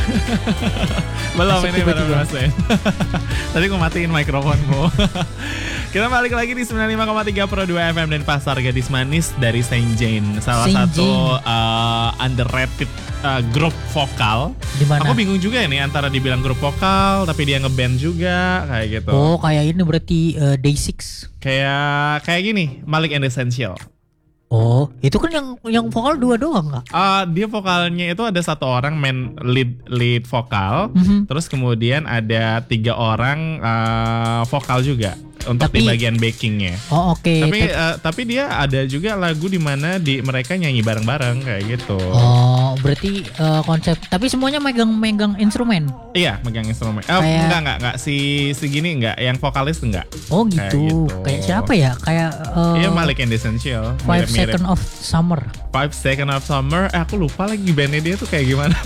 Belum, Masuk ini baru tiba-tiba. proses. Tadi aku matiin mikrofonmu. Kita balik lagi di 95,3 Pro 2 FM dan Pasar Gadis Manis dari Saint Jane. Salah Saint satu Jane. underrated grup vokal. Di mana? Aku bingung juga ini antara dibilang grup vokal tapi dia ngeband juga kayak gitu. Oh, kayak ini berarti Day6. Kayak gini, Malik and Essential. Oh, itu kan yang vokal 2 doang nggak? Dia vokalnya itu ada 1 orang main lead vokal, terus kemudian ada 3 orang vokal juga untuk di Tapi- bagian backingnya. Oh, oke. Tapi dia ada juga lagu di mana mereka nyanyi bareng-bareng kayak gitu. Oh, berarti konsep. Tapi semuanya megang instrumen. Iya, megang instrumen. Kayak- Enggak si gini enggak, yang vokalis enggak. Oh Kayak gitu. gitu. Kayak siapa ya? Kayak Iya, Malik and Essential. 5 Mirip-mirip. Second of Summer. 5 Second of Summer. Aku lupa lagi bandnya dia tuh kayak gimana.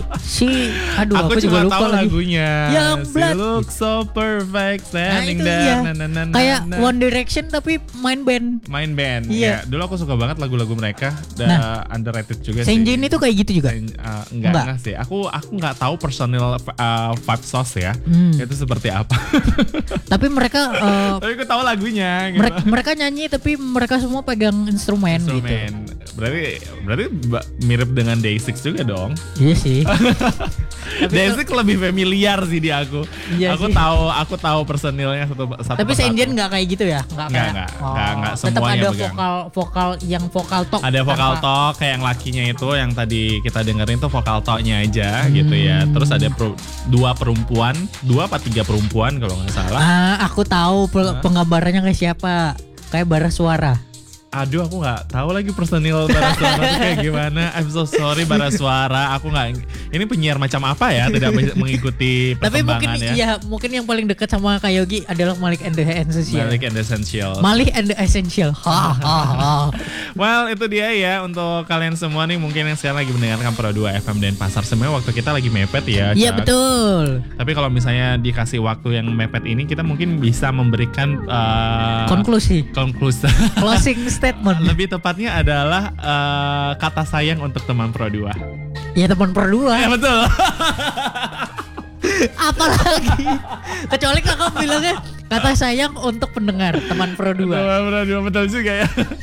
Aduh, aku cuma juga lupa tahu lagi. lagunya. Yang She Blood. looks so perfect standing itu there. iya. Kayak Na. One Direction tapi main band. Main band. Iya. Ya, dulu aku suka banget lagu-lagu mereka. Underrated juga Saint sih. Jane itu kayak gitu juga. Enggak sih. Aku nggak tahu personil Five Sauce ya. Itu seperti apa. Tapi mereka Tapi aku tahu lagunya. Gitu. mereka nyanyi tapi mereka semua pegang instrumen gitu. Instrumen. Berarti mirip dengan Day6 juga dong. Iya sih. Day6 lebih familiar sih di aku. Iya aku sih. tahu personilnya satu Tapi persatu. Saint Jane nggak kayak gitu ya? Nggak kayak. Nggak Tetap semuanya ada pegang. vokal yang vokal talk. Ada vokal tanpa- talk kayak yang lakinya itu yang tadi kita dengerin tuh vokal talknya aja gitu ya. Terus ada 2 perempuan, 2 apa 3 perempuan kalau nggak salah. Aku tahu penggambarannya kayak siapa. Kayak bara suara. Aduh, aku nggak tahu lagi personil Bara Suara itu kayak gimana. I'm so sorry Bara Suara. Aku nggak. Ini penyiar macam apa ya? Tidak mengikuti Tapi mungkin perkembangan ya. iya, mungkin yang paling dekat sama Kak Yogi adalah Malik and the Essential. Malik and Essential. Malik and the Essential. Well, itu dia ya untuk kalian semua nih mungkin yang sekarang lagi mendengarkan Pro 2 FM dan Pasar. Sebenarnya waktu kita lagi mepet ya. Iya Cak. betul. Tapi kalau misalnya dikasih waktu yang mepet ini, kita mungkin bisa memberikan Konklusi. Closing statement. Lebih tepatnya adalah kata sayang untuk teman Pro 2. Ya teman berdua. Ya betul. Apalagi. Kecuali kakak bilangnya kata sayang untuk pendengar teman Pro 2. Teman Pro 2 betul juga ya.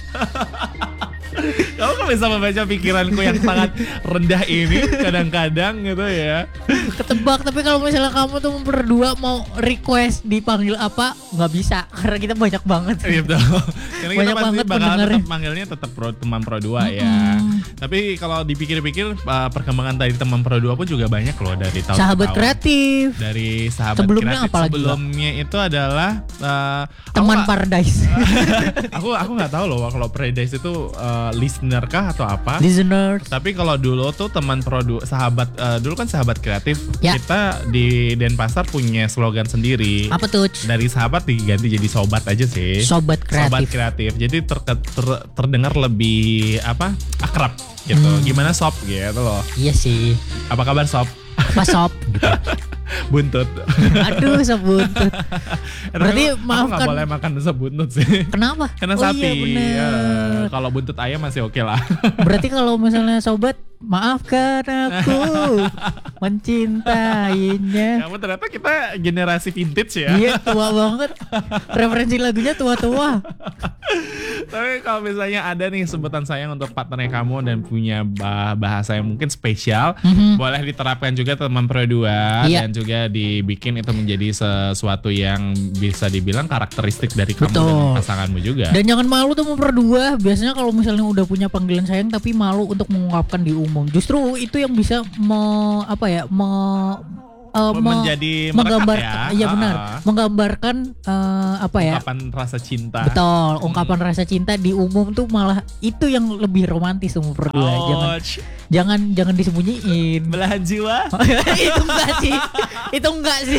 Kamu kok bisa membaca pikiranku yang sangat rendah ini kadang-kadang gitu ya. Ketebak, tapi kalau misalnya kamu tuh berdua mau request dipanggil apa, nggak bisa karena kita banyak banget. Iya betul. Karena kita Banyak pasti banget bakal pendengarnya. tetap manggilnya tetap teman Pro 2 ya. Tapi kalau dipikir-pikir perkembangan dari teman Pro 2 pun juga banyak loh dari tahun Sahabat ke tahun. kreatif. Dari sahabat Sebelumnya kreatif. apa lagi, Sebelumnya itu adalah Teman Paradise. aku nggak tahu loh kalau Paradise itu listener kah atau apa. Listeners. Tapi kalau dulu tuh teman Pro 2 sahabat dulu kan sahabat kreatif. Ya. Kita di Denpasar punya slogan sendiri. Apa tuh? Dari sahabat diganti jadi sobat aja sih. Sobat Sobat kreatif. kreatif. Jadi terdengar lebih akrab gitu. Gimana sob gitu loh. Iya sih. Apa kabar sob? Apa sob? Gitu. Buntut. Aduh, sebuntut. Berarti Aku nggak maafkan. boleh makan buntut sih. Kenapa? Karena Oh sapi. iya bener. Ya, kalau buntut ayam masih oke lah. Berarti kalau misalnya sobat, maafkan aku mencintainya. Kamu ternyata kita generasi vintage ya. Iya, tua banget. Referensi lagunya tua-tua. Tapi kalau misalnya ada nih sebutan sayang untuk partnernya kamu dan punya bahasa yang mungkin spesial, boleh diterapkan juga teman Pro 2 Iya. dan juga dibikin itu menjadi sesuatu yang bisa dibilang karakteristik dari kamu Betul. dan pasanganmu juga. Dan jangan malu tuh berdua. Biasanya kalau misalnya udah punya panggilan sayang tapi malu untuk mengungkapkan di umum. Justru itu yang bisa menjadi menggambar, melekat ya. iya benar, menggambarkan Ungkapan rasa cinta. betul, ungkapan rasa cinta di umum tuh malah itu yang lebih romantis tuh berdua. Ouch. Jangan disembunyiin. Belahan jiwa. Itu enggak sih.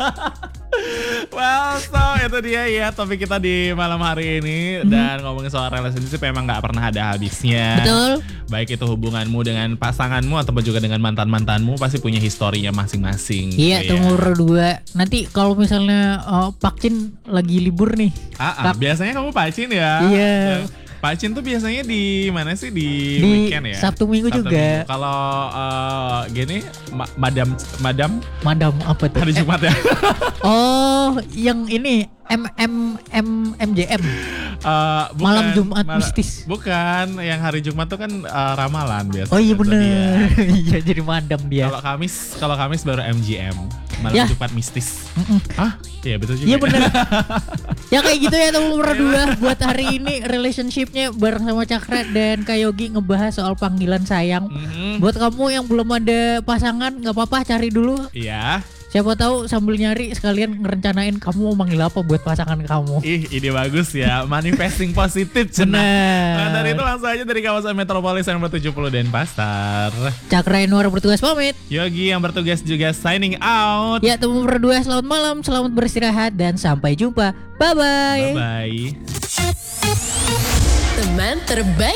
Well, so itu dia ya topik kita di malam hari ini. Dan ngomongin soal relationship memang gak pernah ada habisnya. Betul. Baik itu hubunganmu dengan pasanganmu ataupun juga dengan mantan-mantanmu pasti punya historinya masing-masing. Iya, gitu ya. umur 2. Nanti kalau misalnya Pak Cin lagi libur nih. Biasanya kamu pacin ya. Iya. Pak Cin tuh biasanya di mana sih di Di weekend ya? Sabtu Minggu juga. Kalau gini madam Madam apa tuh? hari Jumat ya. Oh, yang ini MJM. Bukan, Malam Jumat mistis. Bukan, yang hari Jumat tuh kan ramalan biasa. Oh iya bener. Iya jadi madam dia. Kalau Kamis baru MGM. Malam Ya. Jumat mistis. Mm-mm. Ah, iya betul juga. Iya bener. Ya kayak gitu ya teman berdua. Buat hari ini relationshipnya bareng sama Cakra dan Kak Yogi ngebahas soal panggilan sayang. Mhm. Buat kamu yang belum ada pasangan nggak apa-apa cari dulu. Iya. Siapa tahu sambil nyari sekalian ngerencanain kamu mau manggil apa buat pasangan kamu. Ih, ide bagus ya. Manifesting positif. Cenah. Nah, dari itu langsung aja dari kawasan Metropolis nomor 70 Denpasar. Cakra Enwar bertugas pamit. Yogi yang bertugas juga signing out. Ya teman berdua selamat malam, selamat beristirahat dan sampai jumpa. Bye bye. Bye-bye. Teman terbaik.